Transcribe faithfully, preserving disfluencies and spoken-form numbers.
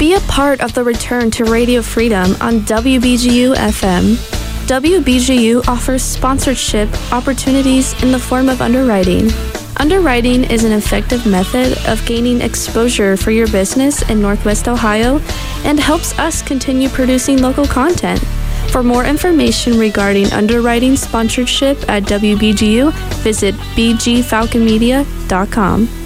Be a part of the return to Radio Freedom on W B G U F M. W B G U offers sponsorship opportunities in the form of underwriting. Underwriting is an effective method of gaining exposure for your business in Northwest Ohio and helps us continue producing local content. For more information regarding underwriting sponsorship at W B G U, visit b g falcon media dot com.